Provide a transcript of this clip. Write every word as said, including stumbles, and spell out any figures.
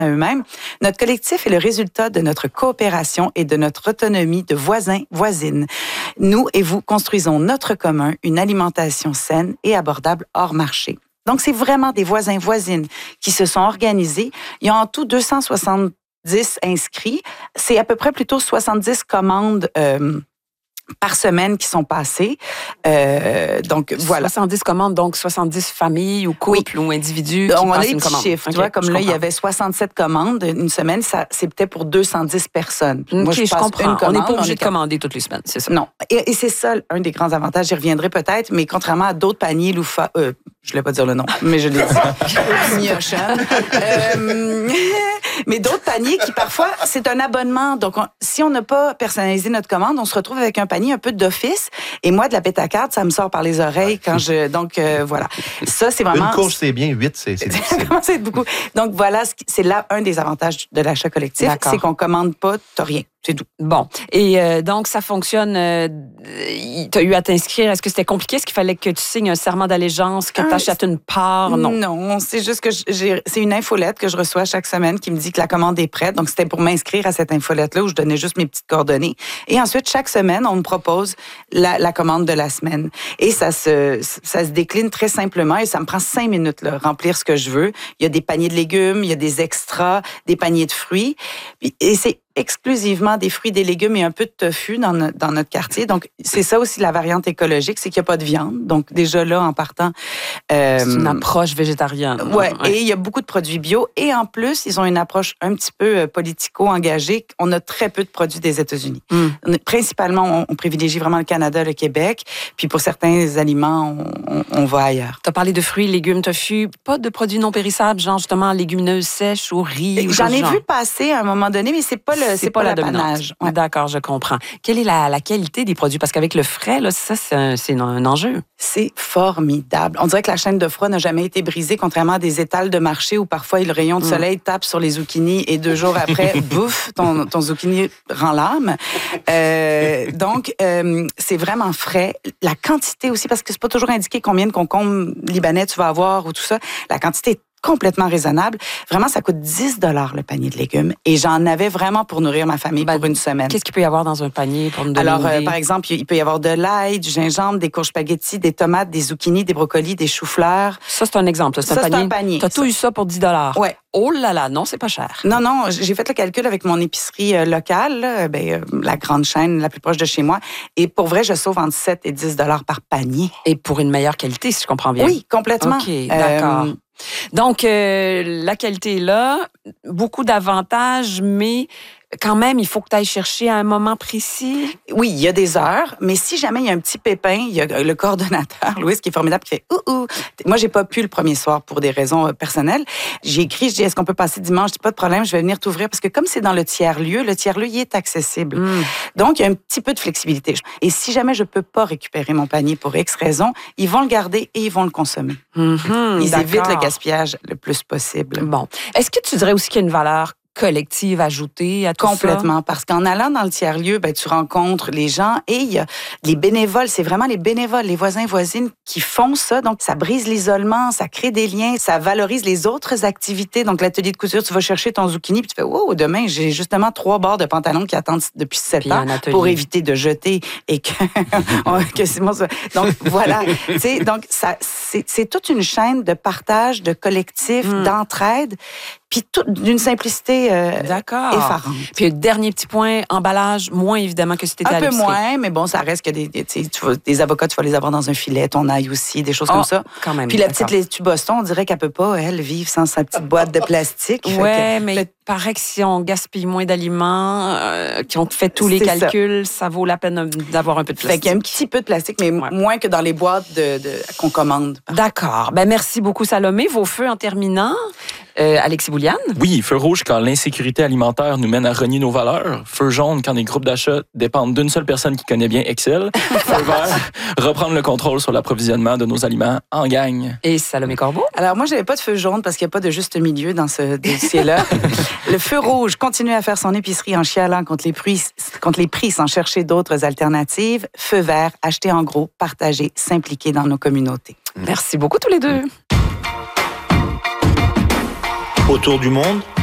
à eux-mêmes. Notre collectif est le résultat de notre coopération et de notre autonomie de voisins, voisines. Nous et vous construisons notre commun, une alimentation saine et abordable hors marché. Donc, c'est vraiment des voisins, voisines qui se sont organisés. Il y a en tout deux cent soixante-dix inscrits. C'est à peu près plutôt soixante-dix commandes euh, par semaine qui sont passées. Euh, donc, voilà. soixante-dix commandes, donc soixante-dix familles ou couples oui. ou individus qui on passent a des une petits commande. chiffres. Okay, tu vois, comme là, comprends. il y avait soixante-sept commandes une semaine. Ça, c'est peut-être pour deux cent dix personnes. Okay, Moi, je, je comprends. Une commande, on n'est pas obligé on est... de commander toutes les semaines, c'est ça? Non. Et, et c'est ça, un des grands avantages. J'y reviendrai peut-être, mais contrairement à d'autres paniers loufa... Euh, je ne voulais pas dire le nom, mais je l'ai dit. euh, mais d'autres paniers qui, parfois, c'est un abonnement. Donc, on, si on n'a pas personnalisé notre commande, on se retrouve avec un panier un peu d'office. Et moi, de la pétacarte, ça me sort par les oreilles quand je... Donc, euh, voilà. Ça, c'est vraiment... Une course, c'est bien. Huit, c'est, c'est difficile. c'est beaucoup. Donc, voilà, c'est là un des avantages de l'achat collectif. D'accord. C'est qu'on ne commande pas, tu n'as rien. C'est tout. Bon. Et euh, donc, ça fonctionne. Euh, tu as eu à t'inscrire. Est-ce que c'était compliqué? Est-ce qu'il fallait que tu signes un serment d'allégeance, que tu achètes une part? Non. Non, c'est juste que j'ai, c'est une infolette que je reçois chaque semaine qui me dit que la commande est prête. Donc, c'était pour m'inscrire à cette infolette-là où je donnais juste mes petites coordonnées. Et ensuite, chaque semaine, on me propose la, la commande de la semaine. Et ça se, ça se décline très simplement et ça me prend cinq minutes, là, remplir ce que je veux. Il y a des paniers de légumes, il y a des extras, des paniers de fruits. Et c'est exclusivement des fruits, des légumes et un peu de tofu dans, no- dans notre quartier. Donc, c'est ça aussi la variante écologique, c'est qu'il n'y a pas de viande. Donc, déjà là, en partant... Euh, c'est une approche végétarienne. Ouais, ouais, et il y a beaucoup de produits bio. Et en plus, ils ont une approche un petit peu politico-engagée. On a très peu de produits des États-Unis. Mm. Principalement, on, on privilégie vraiment le Canada, le Québec. Puis pour certains aliments, on, on, on va ailleurs. Tu as parlé de fruits, légumes, tofu. Pas de produits non périssables, genre justement légumineuses sèches ou riz? Ou J'en ai genre. vu passer à un moment donné, mais c'est pas le, c'est, c'est pas, pas l'apanage. Ouais. D'accord, je comprends. Quelle est la, la qualité des produits? Parce qu'avec le frais, là, ça, c'est un, c'est un enjeu. C'est formidable. On dirait que la chaîne de froid n'a jamais été brisée, contrairement à des étals de marché où parfois le rayon de soleil mm. tape sur les zucchinis et deux jours après, bouf, ton, ton zucchini rend l'âme. Euh, donc, euh, c'est vraiment frais. La quantité aussi, parce que c'est pas toujours indiqué combien de concombres libanais tu vas avoir ou tout ça. La quantité est complètement raisonnable. Vraiment, ça coûte dix dollars le panier de légumes. Et j'en avais vraiment pour nourrir ma famille ben, pour une semaine. Qu'est-ce qu'il peut y avoir dans un panier pour nous donner Alors, euh, par exemple, il peut y avoir de l'ail, du gingembre, des courges spaghetti, des tomates, des zucchinis, des brocolis, des choux-fleurs. Ça, c'est un exemple. C'est, ça, un, panier. c'est un panier. Tu as tout eu ça pour dix dollars. Ouais. Oh là là, non, c'est pas cher. Non, non, j'ai fait le calcul avec mon épicerie euh, locale, là, ben, euh, la grande chaîne la plus proche de chez moi. Et pour vrai, je sauve entre sept et dix dollars par panier. Et pour une meilleure qualité, si je comprends bien. Oui, complètement. OK, d'accord. Euh, Donc, euh, la qualité est là, beaucoup d'avantages, mais quand même, il faut que tu ailles chercher à un moment précis. Oui, il y a des heures, mais si jamais il y a un petit pépin, il y a le coordonnateur, Louis, qui est formidable, qui fait « ouh, ouh ». Moi, j'ai pas pu le premier soir pour des raisons personnelles. J'ai écrit, je dis « Est-ce qu'on peut passer dimanche? » Je dis « Pas de problème, je vais venir t'ouvrir. » Parce que comme c'est dans le tiers-lieu, le tiers-lieu, il est accessible. Mm. Donc, il y a un petit peu de flexibilité. Et si jamais je peux pas récupérer mon panier pour X raison, ils vont le garder et ils vont le consommer. Mm-hmm, ils d'accord. évitent le gaspillage le plus possible. Bon. Est-ce que tu dirais aussi qu'il y a une valeur collective ajoutée à tout Complètement, ça? parce qu'en allant dans le tiers-lieu, ben, tu rencontres les gens et il y a les bénévoles, c'est vraiment les bénévoles, les voisins, voisines qui font ça. Donc, ça brise l'isolement, ça crée des liens, ça valorise les autres activités. Donc, l'atelier de couture, tu vas chercher ton zucchini puis tu fais « Wow, demain, j'ai justement trois barres de pantalon qui attendent depuis sept ans pour éviter de jeter et que... que c'est bon, ça. » Donc, voilà. Donc, ça, c'est, c'est toute une chaîne de partage, de collectif, mm. d'entraide. Puis tout, d'une simplicité euh, D'accord. effarante. Puis le dernier petit point, emballage, moins évidemment que si tu étais à l'épicerie. Un peu moins, mais bon, ça reste que des, des, tu vas, des avocats, tu vas les avoir dans un filet, ton ail aussi, des choses oh, comme ça. Quand même. Puis la petite laitue Boston, on dirait qu'elle peut pas, elle, vivre sans sa petite boîte de plastique. Ouais, que, mais fait, il paraît que si on gaspille moins d'aliments, euh, qui ont fait tous les calculs, ça. ça vaut la peine d'avoir un peu de plastique. Fait qu'il y a un petit peu de plastique, mais ouais. moins que dans les boîtes de, de, qu'on commande. D'accord. Ben merci beaucoup, Salomé. Vos feux en terminant. Euh, Alexis Bouliane? Oui, feu rouge quand l'insécurité alimentaire nous mène à renier nos valeurs. Feu jaune quand les groupes d'achat dépendent d'une seule personne qui connaît bien Excel. Feu vert, reprendre le contrôle sur l'approvisionnement de nos aliments en gang. Et Salomé Corbeau? Alors moi, j'avais pas de feu jaune parce qu'il n'y a pas de juste milieu dans ce dossier-là. Le feu rouge, continuer à faire son épicerie en chialant contre les prix, contre les prix sans chercher d'autres alternatives. Feu vert, acheter en gros, partager, s'impliquer dans nos communautés. Merci beaucoup tous les deux. Autour du monde,